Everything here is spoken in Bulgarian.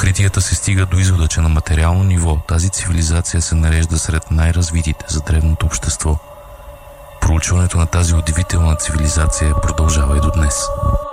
откритията се стига до извода, че на материално ниво тази цивилизация се нарежда сред най-развитите за древното общество. Проучването на тази удивителна цивилизация продължава и до днес.